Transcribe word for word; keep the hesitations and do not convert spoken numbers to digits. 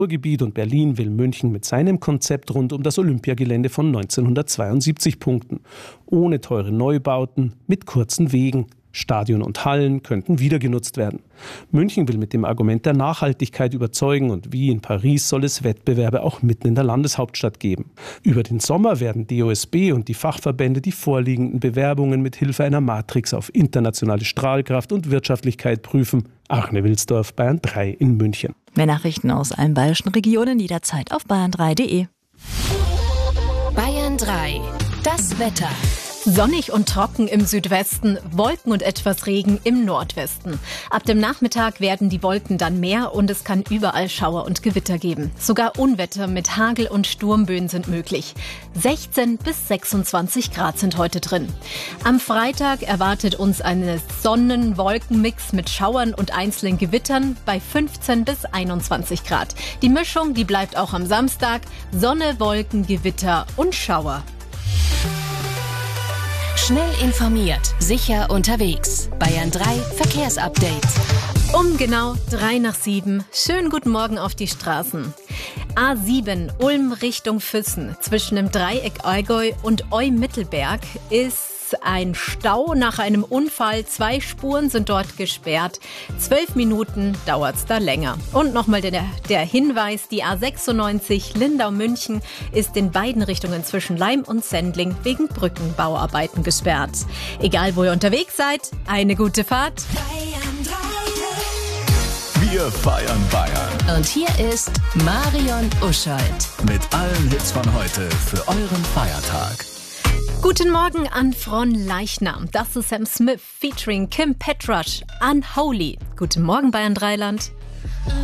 Ruhrgebiet und Berlin will München mit seinem Konzept rund um das Olympiagelände von neunzehnhundertzweiundsiebzig punkten. Ohne teure Neubauten, mit kurzen Wegen. Stadion und Hallen könnten wieder genutzt werden. München will mit dem Argument der Nachhaltigkeit überzeugen und wie in Paris soll es Wettbewerbe auch mitten in der Landeshauptstadt geben. Über den Sommer werden D O S B und die Fachverbände die vorliegenden Bewerbungen mit Hilfe einer Matrix auf internationale Strahlkraft und Wirtschaftlichkeit prüfen. Arne Wilsdorf, Bayern drei in München. Mehr Nachrichten aus allen bayerischen Regionen jederzeit auf bayern drei punkt de. Bayern drei. Das Wetter. Sonnig und trocken im Südwesten, Wolken und etwas Regen im Nordwesten. Ab dem Nachmittag werden die Wolken dann mehr und es kann überall Schauer und Gewitter geben. Sogar Unwetter mit Hagel und Sturmböen sind möglich. sechzehn bis sechsundzwanzig Grad sind heute drin. Am Freitag erwartet uns ein Sonnen-Wolken-Mix mit Schauern und einzelnen Gewittern bei fünfzehn bis einundzwanzig Grad. Die Mischung, die bleibt auch am Samstag. Sonne, Wolken, Gewitter und Schauer. Schnell informiert, sicher unterwegs. Bayern drei Verkehrsupdate. Um genau drei nach sieben. Schönen guten Morgen auf die Straßen. A sieben Ulm Richtung Füssen zwischen dem Dreieck Allgäu und Eu-Mittelberg ist ein Stau nach einem Unfall. Zwei Spuren sind dort gesperrt. Zwölf Minuten dauert es da länger. Und nochmal der, der Hinweis, die A sechsundneunzig Lindau-München ist in beiden Richtungen zwischen Leim und Sendling wegen Brückenbauarbeiten gesperrt. Egal, wo ihr unterwegs seid, eine gute Fahrt. Wir feiern Bayern. Und hier ist Marion Uschold. Mit allen Hits von heute für euren Feiertag. Guten Morgen an Fronleichnam. Das ist Sam Smith featuring Kim Petras, Unholy. Guten Morgen, Bayern Dreiland.